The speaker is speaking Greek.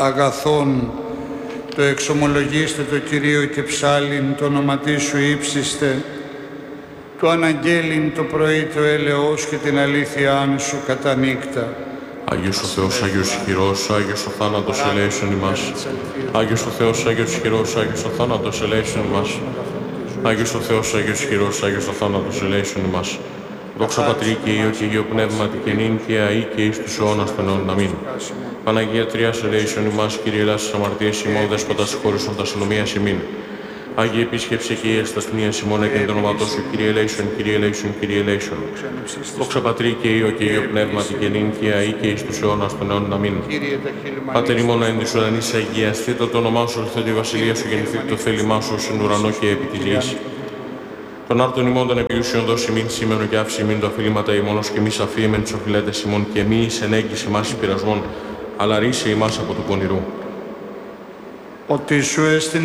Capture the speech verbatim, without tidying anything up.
αγαθών, το εξομολογήστε το Κυρίο και ψάλιν, το όνοματί σου ύψιστε, το αναγγέλιν το πρωί το έλεος και την αλήθειά σου κατά νύκτα. Άγιος ο Θεός, Άγιος ισχυρός, Άγιος ο θάνατος ελέησον ημάς. Άγιος ο Θεός, Άγιος ισχυρός, Άγιος ο θάνατος ελέησον ημάς. Άγιος ο Θεός, Άγιος ισχυρός, Άγιος ο θάνατος ελέησον ημάς. Δόξα Πατρί και Υιό και Υιό Πνεύματι και νυν και αεί και εις τους αιώνας των αιώνων. Αμήν. Παναγία Τριάς ελέησον ημάς, Κύριε ελάς τις αμαρτίες ημών, Δέσποτα συγχώρησον τα αστυνομίας ημίν. Άγιε επίσκεψε και Υιές τας πνείας ημών, έκεν το όνομα σου, Κύριε ελέησον, Κύριε ελέησον, Κύριε ελέησον. Δόξα Πατρί και Υιό και Υιό Πνεύματι και νυν και αεί και εις τους αιώνας των αιώνων. Αμήν. Πάτερ ημών εν της ουρανής αγιαστήτω το όνομά σου, ορθέτω η βασιλεία σου, γεννηθείτε το θέλημά σου, ως εν ουρανό και επί της γης. Τον άρτον ημών των επιούσιων δώσει ημίν σήμενο και άφηση ημίν το αφήλματα ημών, και μη αφήμεν τους οφειλέτες ημών, και μη εις ενέγγιση ημάς εις πειρασμών, αλλά ρίσε ημάς από του πονηρού. Ότι σου έστειν